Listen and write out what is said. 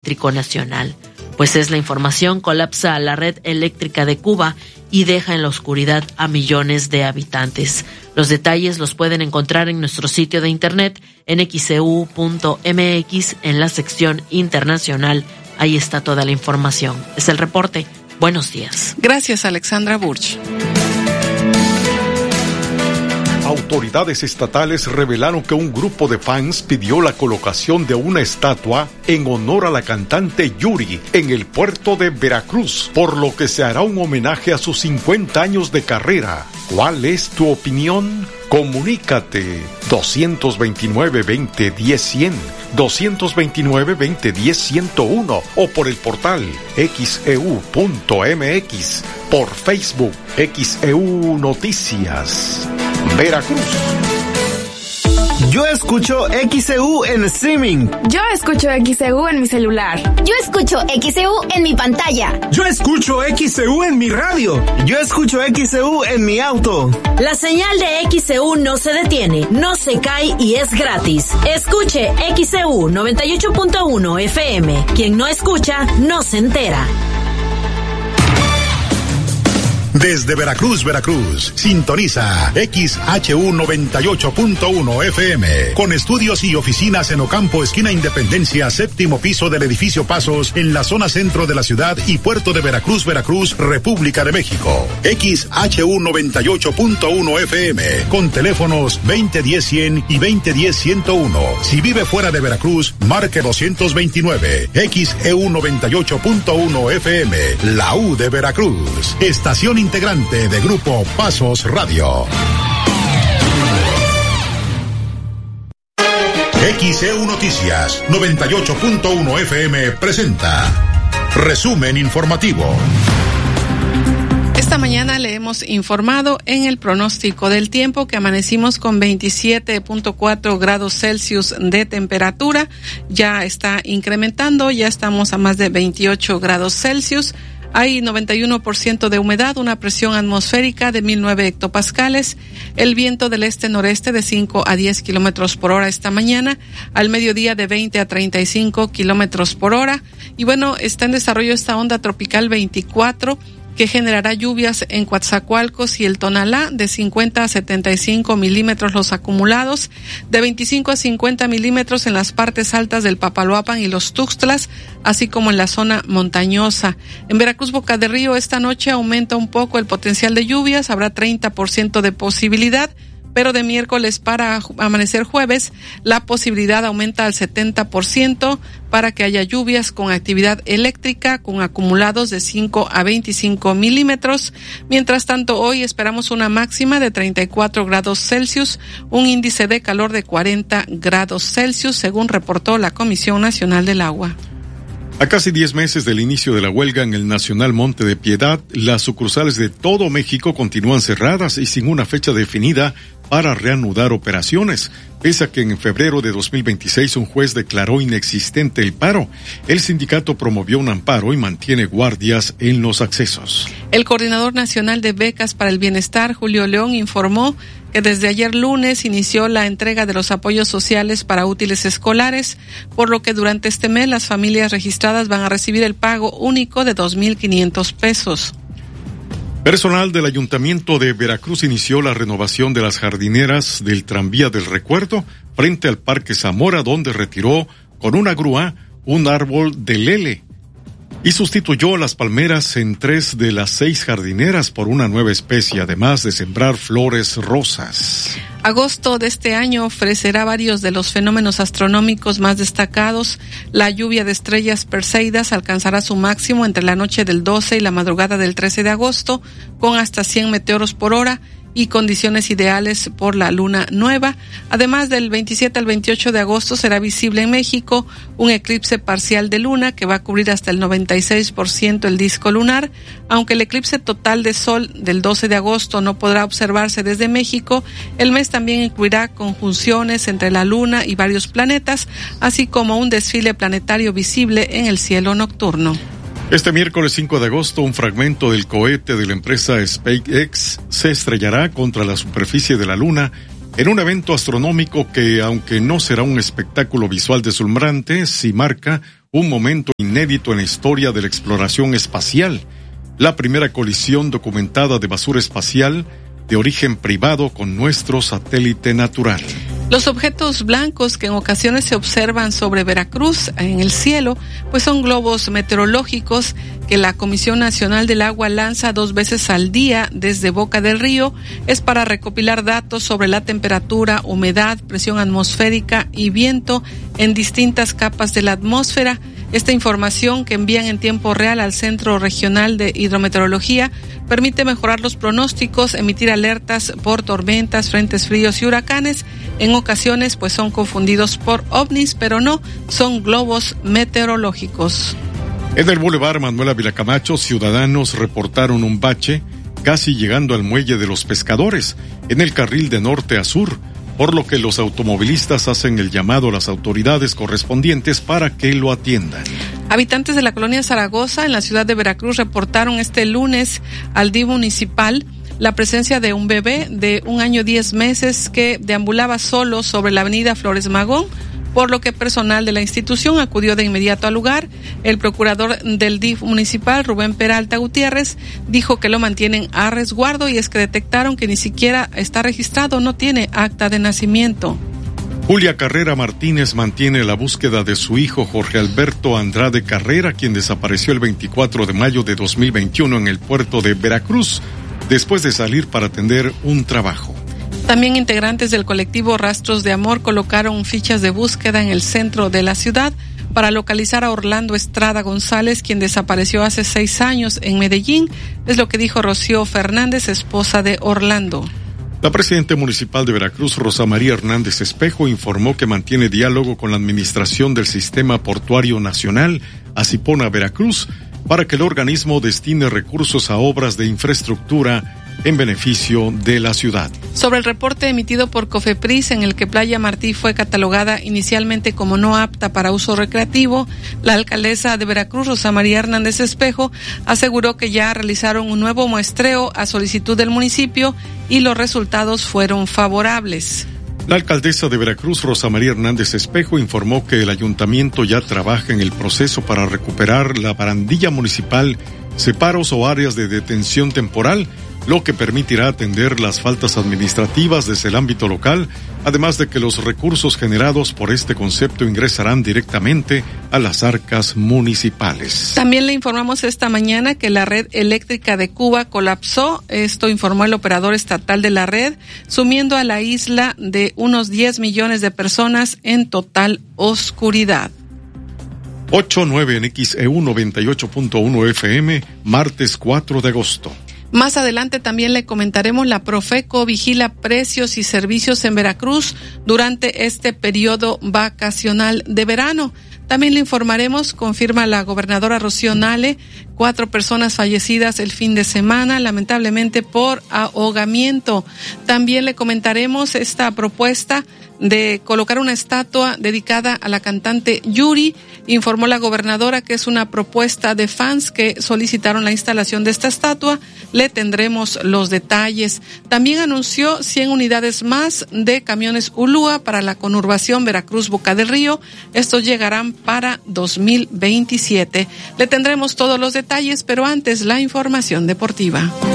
eléctrico nacional. Pues es la información, colapsa la red eléctrica de Cuba y deja en la oscuridad a millones de habitantes. Los detalles los pueden encontrar en nuestro sitio de internet en xeu.mx en la sección internacional. Ahí está toda la información. Es el reporte. Buenos días. Gracias, Alexandra Burch. Autoridades estatales revelaron que un grupo de fans pidió la colocación de una estatua en honor a la cantante Yuri en el puerto de Veracruz, por lo que se hará un homenaje a sus 50 años de carrera. ¿Cuál es tu opinión? Comunícate 229-2010-100, 229-2010-101 o por el portal xeu.mx, por Facebook XEU Noticias. Veracruz. Yo escucho XEU en streaming. Yo escucho XEU en mi celular. Yo escucho XEU en mi pantalla. Yo escucho XEU en mi radio. Yo escucho XEU en mi auto. La señal de XEU no se detiene, no se cae y es gratis. Escuche XEU 98.1 FM. Quien no escucha, no se entera. Desde Veracruz, sintoniza XHU 98.1 FM, con estudios y oficinas en Ocampo, esquina Independencia, séptimo piso del edificio Pasos, en la zona centro de la ciudad y puerto de Veracruz, República de México. XHU 98.1 FM, con teléfonos 2010-100 y 2010-101. Si vive fuera de Veracruz, marque 229. XEU 98.1 FM, la U de Veracruz. Estación integrante de Grupo Pasos Radio. XEU Noticias 98.1 FM presenta Resumen Informativo. Esta mañana le hemos informado en el pronóstico del tiempo que amanecimos con 27.4 grados Celsius de temperatura. Ya está incrementando, ya estamos a más de 28 grados Celsius. Hay 91% de humedad, una presión atmosférica de 1009 hectopascales, el viento del este-noreste de 5 a 10 kilómetros por hora esta mañana, al mediodía de 20 a 35 kilómetros por hora. Y bueno, está en desarrollo esta onda tropical 24, que generará lluvias en Coatzacoalcos y el Tonalá de 50 a 75 milímetros los acumulados, de 25 a 50 milímetros en las partes altas del Papaloapan y los Tuxtlas, así como en la zona montañosa. En Veracruz, Boca de Río, esta noche aumenta un poco el potencial de lluvias, habrá 30% de posibilidad, pero de miércoles para amanecer jueves, la posibilidad aumenta al 70% para que haya lluvias con actividad eléctrica, con acumulados de 5 a 25 milímetros. Mientras tanto, hoy esperamos una máxima de 34 grados Celsius, un índice de calor de 40 grados Celsius, según reportó la Comisión Nacional del Agua. A casi 10 meses del inicio de la huelga en el Nacional Monte de Piedad, las sucursales de todo México continúan cerradas y sin una fecha definida para reanudar operaciones. Pese a que en febrero de 2026 un juez declaró inexistente el paro, el sindicato promovió un amparo y mantiene guardias en los accesos. El coordinador nacional de becas para el bienestar, Julio León, informó que desde ayer lunes inició la entrega de los apoyos sociales para útiles escolares, por lo que durante este mes las familias registradas van a recibir el pago único de 2,500 pesos. Personal del Ayuntamiento de Veracruz inició la renovación de las jardineras del Tranvía del Recuerdo frente al Parque Zamora, donde retiró con una grúa un árbol de lele y sustituyó las palmeras en 3 de las 6 jardineras por una nueva especie, además de sembrar flores rosas. Agosto de este año ofrecerá varios de los fenómenos astronómicos más destacados. La lluvia de estrellas Perseidas alcanzará su máximo entre la noche del 12 y la madrugada del 13 de agosto, con hasta 100 meteoros por hora y condiciones ideales por la luna nueva. Además, del 27 al 28 de agosto será visible en México un eclipse parcial de luna que va a cubrir hasta el 96% el disco lunar. Aunque el eclipse total de sol del 12 de agosto no podrá observarse desde México, el mes también incluirá conjunciones entre la luna y varios planetas, así como un desfile planetario visible en el cielo nocturno. Este miércoles 5 de agosto, un fragmento del cohete de la empresa SpaceX se estrellará contra la superficie de la Luna en un evento astronómico que, aunque no será un espectáculo visual deslumbrante, sí marca un momento inédito en la historia de la exploración espacial, la primera colisión documentada de basura espacial de origen privado con nuestro satélite natural. Los objetos blancos que en ocasiones se observan sobre Veracruz en el cielo, pues son globos meteorológicos que la Comisión Nacional del Agua lanza 2 veces al día desde Boca del Río. Es para recopilar datos sobre la temperatura, humedad, presión atmosférica y viento en distintas capas de la atmósfera. Esta información que envían en tiempo real al Centro Regional de Hidrometeorología permite mejorar los pronósticos, emitir alertas por tormentas, frentes fríos y huracanes. En ocasiones pues son confundidos por ovnis, pero no, son globos meteorológicos. En el Boulevard Manuel Ávila Camacho, ciudadanos reportaron un bache casi llegando al muelle de los pescadores, en el carril de norte a sur, por lo que los automovilistas hacen el llamado a las autoridades correspondientes para que lo atiendan. Habitantes de la colonia Zaragoza, en la ciudad de Veracruz, reportaron este lunes al DIF municipal la presencia de un bebé de 1 año 10 meses que deambulaba solo sobre la avenida Flores Magón, por lo que personal de la institución acudió de inmediato al lugar. El procurador del DIF municipal, Rubén Peralta Gutiérrez, dijo que lo mantienen a resguardo y es que detectaron que ni siquiera está registrado, no tiene acta de nacimiento. Julia Carrera Martínez mantiene la búsqueda de su hijo Jorge Alberto Andrade Carrera, quien desapareció el 24 de mayo de 2021 en el puerto de Veracruz, después de salir para atender un trabajo. También integrantes del colectivo Rastros de Amor colocaron fichas de búsqueda en el centro de la ciudad para localizar a Orlando Estrada González, quien desapareció hace 6 años en Medellín. Es lo que dijo Rocío Fernández, esposa de Orlando. La presidenta municipal de Veracruz, Rosa María Hernández Espejo, informó que mantiene diálogo con la administración del Sistema Portuario Nacional, Asipona Veracruz, para que el organismo destine recursos a obras de infraestructura en beneficio de la ciudad. Sobre el reporte emitido por COFEPRIS, en el que Playa Martí fue catalogada inicialmente como no apta para uso recreativo, la alcaldesa de Veracruz, Rosa María Hernández Espejo, aseguró que ya realizaron un nuevo muestreo a solicitud del municipio y los resultados fueron favorables. La alcaldesa de Veracruz, Rosa María Hernández Espejo, informó que el ayuntamiento ya trabaja en el proceso para recuperar la barandilla municipal, separos o áreas de detención temporal, lo que permitirá atender las faltas administrativas desde el ámbito local, además de que los recursos generados por este concepto ingresarán directamente a las arcas municipales. También le informamos esta mañana que la red eléctrica de Cuba colapsó. Esto informó el operador estatal de la red, sumiendo a la isla de unos 10 millones de personas en total oscuridad. 8-9 en XEU 98.1 FM, martes 4 de agosto. Más adelante también le comentaremos, la Profeco vigila precios y servicios en Veracruz durante este periodo vacacional de verano. También le informaremos, confirma la gobernadora Rocío Nale, 4 personas fallecidas el fin de semana, lamentablemente por ahogamiento. También le comentaremos esta propuesta de colocar una estatua dedicada a la cantante Yuri. Informó la gobernadora que es una propuesta de fans que solicitaron la instalación de esta estatua. Le tendremos los detalles. También anunció 100 unidades más de camiones Ulúa para la conurbación Veracruz-Boca del Río. Estos llegarán para 2027. Le tendremos todos los detalles, pero antes la información deportiva.